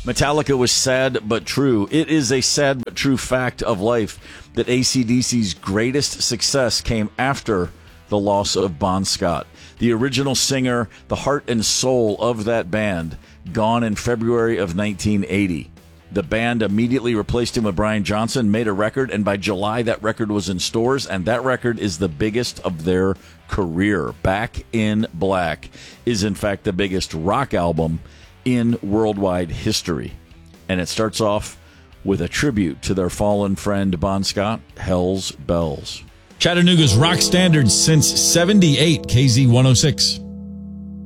Metallica was sad but true. It is a sad but true fact of life that AC/DC's greatest success came after the loss of Bon Scott. The original singer, the heart and soul of that band, gone in February of 1980. The band immediately replaced him with Brian Johnson, made a record, and by July that record was in stores, and that record is the biggest of their career. Back in Black is, in fact, the biggest rock album in worldwide history. And it starts off with a tribute to their fallen friend Bon Scott, Hell's Bells. Chattanooga's rock standard since 78, KZ 106.